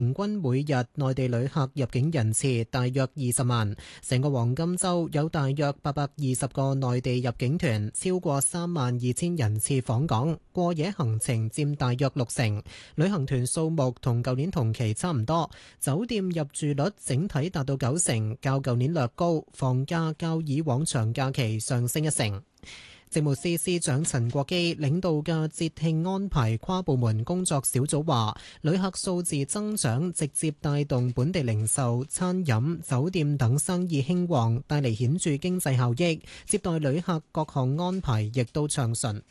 平均每日內地旅客入境人次大約20萬，成個黃金週有大約820個內地入境團，超過32000人次訪港，過夜行程佔大約60%。旅行團數目同舊年同期差唔多，酒店入住率整體達到90%，較舊年略高，房價較以往長假期上升1成。政務司司長陳國基領導嘅節慶安排跨部門工作小組話，旅客數字增長直接帶動本地零售、餐飲、酒店等生意興旺，帶嚟顯著經濟效益。接待旅客各項安排亦都暢順。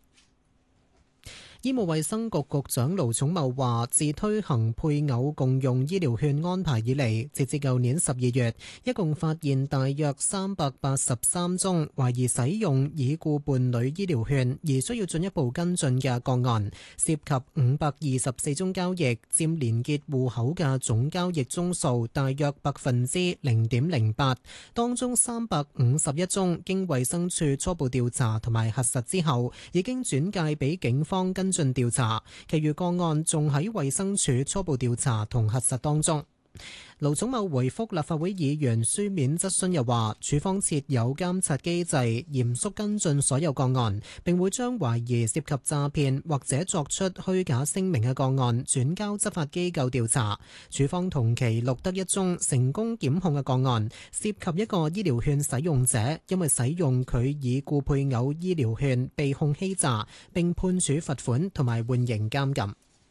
醫務衛生局局長盧寵茂話，自推行配偶共用醫療券安排以嚟，截至舊年12月，一共發現大約383宗懷疑使用已故伴侶醫療券而需要進一步跟進嘅個案，涉及524宗交易，佔連結戶口嘅總交易宗數大約0.08%。當中351宗經衛生署初步調查同埋核實之後，已經轉介俾警方跟進調查，其餘個案仲喺衛生署初步調查同核實當中。盧寵茂回覆立法會議員書面質詢又話，署方設有監察機制，嚴肅跟進所有個案，並會將懷疑涉及詐騙或者作出虛假聲明嘅個案轉交執法機構調查。署方同期錄得一宗成功檢控嘅個案，涉及一個醫療券使用者因為使用佢已故配偶醫療券被控欺詐，並判處罰款同埋緩刑監禁。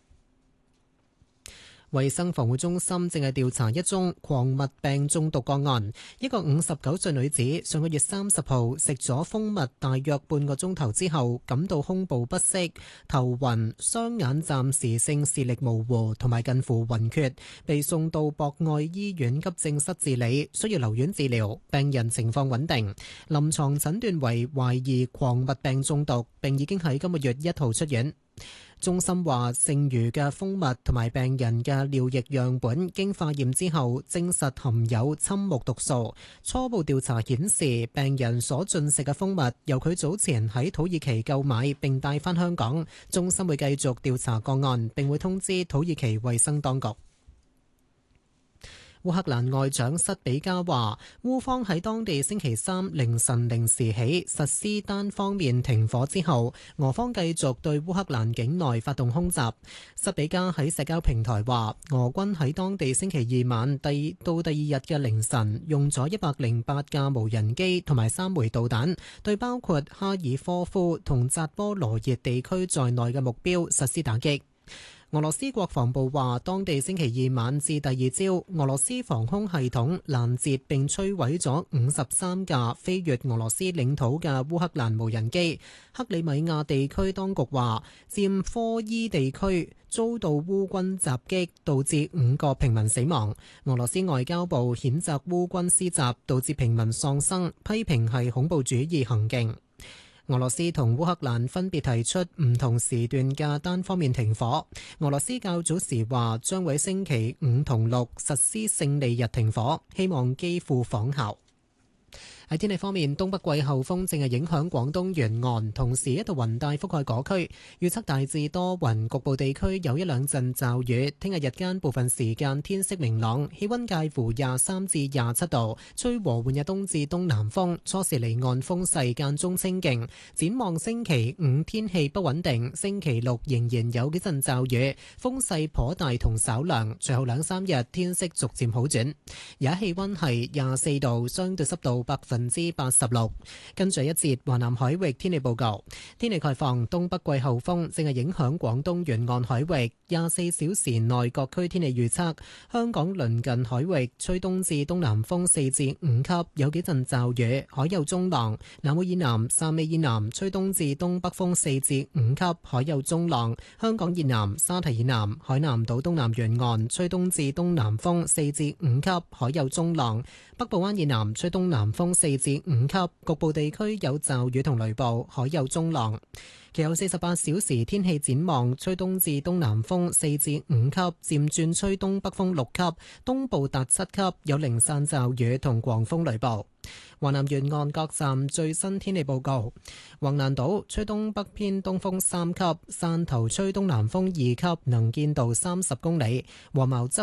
衛生防護中心正係調查一宗狂蜜病中毒個案，一個59歲女子上個月30號食咗蜂蜜大約半個鐘頭之後，感到胸部不適、頭暈、雙眼暫時性視力模糊同埋近乎暈厥，被送到博愛醫院急症室治理，需要留院治療。病人情況穩定，臨床診斷為懷疑狂蜜病中毒，並已經喺今個月1號出院。中心話，剩餘嘅蜂蜜同埋病人嘅尿液樣本經化驗之後，證實含有罦目毒素。初步調查顯示，病人所進食嘅蜂蜜由佢早前喺土耳其購買並帶返香港。中心會繼續調查個案，並會通知土耳其衛生當局。烏克蘭外長塞比加話，烏方喺當地星期三凌晨0時起實施單方面停火之後，俄方繼續對烏克蘭境內發動空襲。塞比加喺社交平台話，俄軍喺當地星期二晚到第二日嘅凌晨，用咗108架無人機同埋3枚導彈，對包括哈爾科夫同扎波羅熱地區在內嘅目標實施打擊。俄羅斯國防部話，當地星期二晚至第二朝，俄羅斯防空系統攔截並摧毀咗53架飛越俄羅斯領土嘅烏克蘭無人機。克里米亞地區當局話，佔科伊地區遭到烏軍襲擊，導致5個平民死亡。俄羅斯外交部譴責烏軍施襲，導致平民喪生，批評係恐怖主義行徑。俄羅斯同烏克蘭分別提出唔同時段嘅單方面停火。俄羅斯較早時話將會星期5同6實施勝利日停火，希望基輔仿效。喺天氣方面，東北季候風正係影響廣東沿岸，同時一道雲帶覆蓋嗰區，預測大致多雲，局部地區有一兩陣驟雨。聽日日間部分時間天色明朗，氣溫介乎23至27度，吹和緩嘅東至東南風，初時離岸風勢間中清勁。展望星期5天氣不穩定，星期6仍然有幾陣驟雨，風勢頗大同稍涼，隨後2-3日天色逐漸好轉。而家氣溫係24度，相對濕度86%。跟住一節華南海域天氣報告，天氣概況，東北季候風正係影響廣東沿岸海域。24小時內各區天氣預測，香港鄰近海域吹東至東南風4至5級，有幾陣驟雨，海有中浪。南澳以南、汕尾以南吹東至東北風4至5級，海有中浪。香港以南、沙堤以南、海南島東南沿岸吹東至東南風4至5級，海有中浪。北部灣以南吹東南風 4至5級，局部地區有驟雨同雷暴，海有中浪。其後48小時天氣展望，吹東至東南風4至5級，漸轉吹東北風6級，東部達7級，有零散驟雨同狂風雷暴。華南沿岸各站最新天氣報告：橫瀾島吹東北偏東風3級，汕頭吹東南風2級，能見度30公里；黃茅洲